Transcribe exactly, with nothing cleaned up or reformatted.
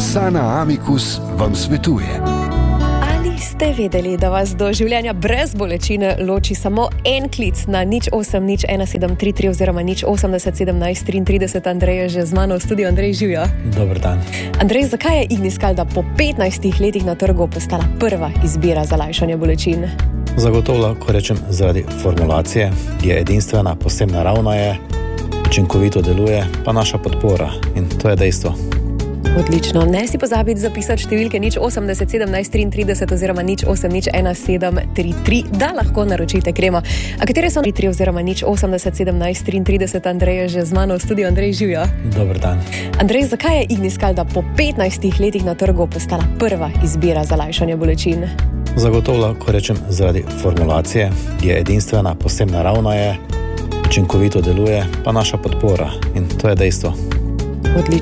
Sana Amicus vam svetuje. Ali ste vedeli, da vas do življenja brez bolečine loči samo en klic na nič osem nič ena sedem tri tri oziroma nič osemdeset sedemnajst triintrideset? Andrej je že z mano v studiu. Andrej, živjo. Dober dan. Andrej, zakaj je Igniskalda po petnajstih letih na trgu postala prva izbira za lajšanje bolečin? Zagotovo lahko rečem zaradi formulacije, je edinstvena, posebno naravna je, učinkovito deluje, pa naša podpora, in to je dejstvo. Odlično. Ne si pozabiti zapisati številke nič osemdeset sedemnajst triintrideset oziroma nič osem nič ena sedem tri tri, da lahko naročite kremo. A katere so tri tri oziroma nič osemdeset sedemnajst triintrideset? Andrej je že z mano v studiu. Andrej, živjo. Dober dan. Andrej, zakaj je Igniskalda po petnajstih letih na trgu postala prva izbira za lajšanje bolečin? Zagotovo lahko rečem zaradi formulacije, je edinstvena, posebno naravna je, učinkovito deluje, pa naša podpora, in to je dejstvo. Odlično.